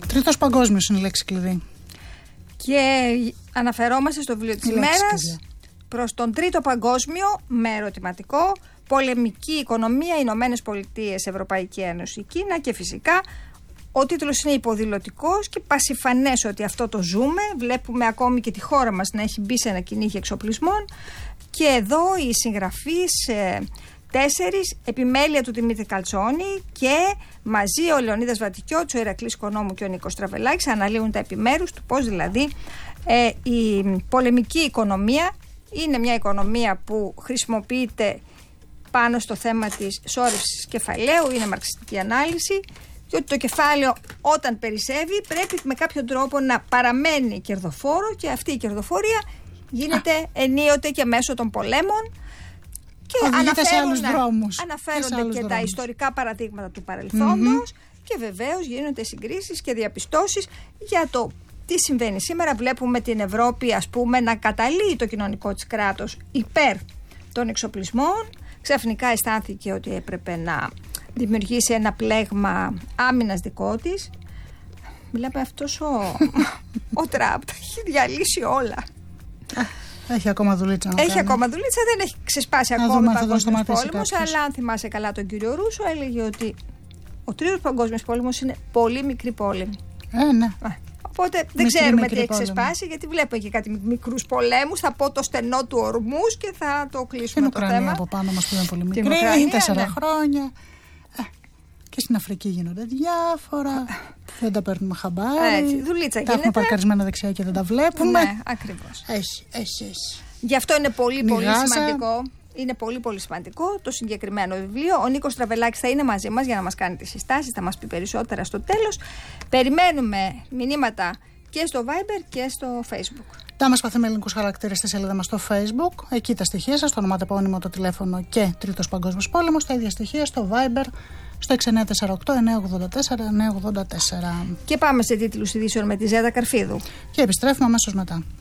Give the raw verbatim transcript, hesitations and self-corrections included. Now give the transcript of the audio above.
Τρίτος παγκόσμιος είναι η λέξη κλειδί. Και αναφερόμαστε στο βιβλίο της ημέρας προς τον τρίτο παγκόσμιο με ερωτηματικό πολεμική οικονομία, Ηνωμένες Πολιτείες, Ευρωπαϊκή Ένωση, Κίνα και φυσικά ο τίτλος είναι υποδηλωτικός και πασιφανές ότι αυτό το ζούμε. Βλέπουμε ακόμη και τη χώρα μας να έχει μπει σε ένα κυνήγι εξοπλισμών και εδώ οι συγγραφείς ε, τέσσερις, επιμέλεια του Δημήτρη Καλτσόνη και μαζί ο Λεωνίδας Βατικιώτης, ο Ηρακλής Κονόμου και ο Νίκος Τραβελάκης αναλύουν τα επιμέρους του πώς δηλαδή ε, η πολεμική οικονομία είναι μια οικονομία που χρησιμοποιείται πάνω στο θέμα της σώρευσης κεφαλαίου, είναι μαρξιστική ανάλυση και ότι το κεφάλαιο όταν περισσεύει πρέπει με κάποιο τρόπο να παραμένει κερδοφόρο και αυτή η κερδοφορία γίνεται ενίοτε και μέσω των πολέμων και αναφέρουν, αναφέρονται και, και τα δρόμους. Ιστορικά παραδείγματα του παρελθόντος mm-hmm. και βεβαίως γίνονται συγκρίσεις και διαπιστώσεις για το τι συμβαίνει σήμερα. Βλέπουμε την Ευρώπη ας πούμε να καταλύει το κοινωνικό της κράτος υπέρ των εξοπλισμών. Ξαφνικά αισθάνθηκε ότι έπρεπε να δημιουργήσει ένα πλέγμα άμυνας δικό της. Μιλάμε αυτός ο, ο Τραμπ τα έχει διαλύσει όλα. Έχει ακόμα δουλίτσα να Έχει κάνει. ακόμα δουλίτσα, δεν έχει ξεσπάσει να ακόμη ο παγκόσμιος πόλεμος, αλλά αν θυμάσαι καλά τον κύριο Ρούσο έλεγε ότι ο τρίτος παγκόσμιος πόλεμος είναι πολύ μικρή πόλεμη. Ε, ναι. Οπότε δεν μικρή, ξέρουμε μικρή τι έχει ξεσπάσει, γιατί βλέπουμε και κάτι μικρούς πολέμους. Θα πω το στενό του Ορμούς και θα το κλείσουμε το θέμα. Την Ουκρανία από πάνω μας που είναι πολύ μικρή, είναι τέσσερα ναι. χρόνια. Ε, και στην Αφρική γίνονται διάφορα. Δεν τα παίρνουμε χαμπάρι. Έτσι, δουλίτσα τα έχουμε παρκαρισμένα δεξιά και δεν τα βλέπουμε. Ναι, ακριβώς. Έχει, έχει, έχει. Γι' αυτό είναι πολύ πολύ σημαντικό. Είναι πολύ πολύ σημαντικό το συγκεκριμένο βιβλίο. Ο Νίκος Τραβελάκης θα είναι μαζί μας για να μας κάνει τις συστάσεις, θα μας πει περισσότερα στο τέλος. Περιμένουμε μηνύματα και στο Viber και στο Facebook. Τα μας παθούμε ελληνικούς χαρακτήρες στη σελίδα μας στο Facebook. Εκεί τα στοιχεία σας, το ονοματεπώνυμο, το τηλέφωνο και Τρίτος Παγκόσμιος Πόλεμος. Τα ίδια στοιχεία στο Viber στο έξι εννιά τέσσερα οκτώ εννιά ογδόντα τέσσερα εννιά ογδόντα τέσσερα. Και πάμε σε τίτλους ειδήσεων με τη Ζέτα Καρφίδου. Και επιστρέφουμε αμέσως μετά.